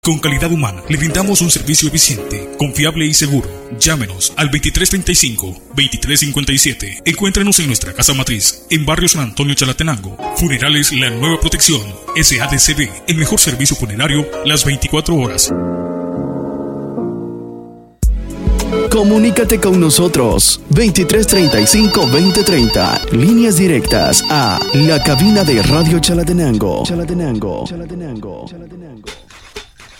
Con calidad humana, le brindamos un servicio eficiente, confiable y seguro. Llámenos al 2335-2357. Encuéntrenos en nuestra casa matriz, en Barrio San Antonio, Chalatenango. Funerales La Nueva Protección, SADCB, el mejor servicio funerario las 24 horas. Comunícate con nosotros 2335-2030, líneas directas a la cabina de Radio Chalatenango. Chalatenango.